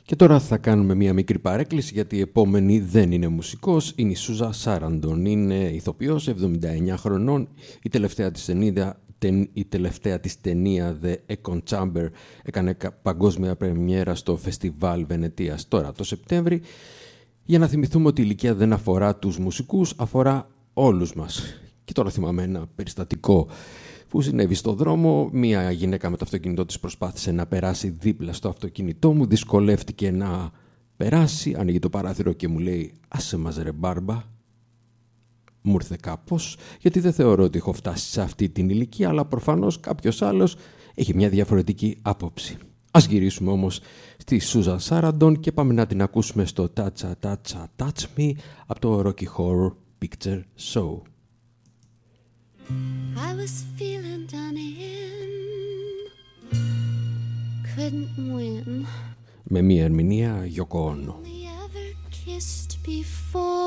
Και τώρα θα κάνουμε μία μικρή παρέκκληση, γιατί η επόμενη δεν είναι μουσικός, είναι η Σούζα Σάραντον. Είναι ηθοποιός, 79 χρονών, η τελευταία της ταινία The Echo Chamber έκανε παγκόσμια πρεμιέρα στο Φεστιβάλ Βενετίας τώρα το Σεπτέμβρη. Για να θυμηθούμε ότι η ηλικία δεν αφορά τους μουσικούς, αφορά όλους μας. Και τώρα θυμάμαι ένα περιστατικό που συνέβη στο δρόμο. Μία γυναίκα με το αυτοκίνητό της προσπάθησε να περάσει δίπλα στο αυτοκίνητό μου, δυσκολεύτηκε να περάσει, ανοίγει το παράθυρο και μου λέει «Άσε μας ρε μπάρμπα». Μου ήρθε κάπως, γιατί δεν θεωρώ ότι έχω φτάσει σε αυτή την ηλικία, αλλά προφανώς κάποιος άλλος έχει μια διαφορετική άποψη. Ας γυρίσουμε όμως στη Σούζαν Σάραντον και πάμε να την ακούσουμε στο Toucha Toucha Touch Me από το Rocky Horror Picture Show. I was feeling done in, couldn't win. Με μία ερμηνεία Yoko Ono. Only ever kissed before.